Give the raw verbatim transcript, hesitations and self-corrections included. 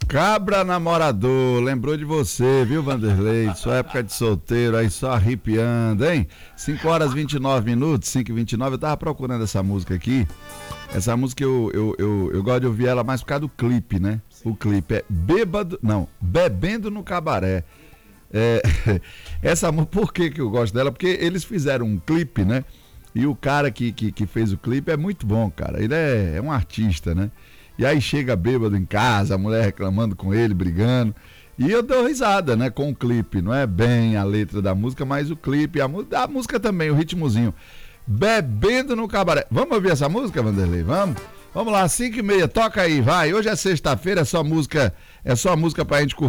Cabra namorador, lembrou de você, viu, Vanderlei? Sua época de solteiro aí só arrepiando, hein? cinco horas e vinte e nove minutos, cinco e vinte e nove. Eu tava procurando essa música aqui. Essa música eu, eu, eu, eu gosto de ouvir ela mais por causa do clipe, né? Sim. O clipe é Bêbado, não, Bebendo no Cabaré. É, essa música, por que que eu gosto dela? Porque eles fizeram um clipe, né? E o cara que, que, que fez o clipe é muito bom, cara. Ele é, é um artista, né? E aí chega bêbado em casa, a mulher reclamando com ele, brigando. E eu dou risada, né, com o clipe. Não é bem a letra da música, mas o clipe, a, a música também, o ritmozinho. Bebendo no Cabaré. Vamos ouvir essa música, Vanderlei? Vamos? Vamos lá, cinco e meia, toca aí, vai. Hoje é sexta-feira, é só música, é só música pra gente curtir.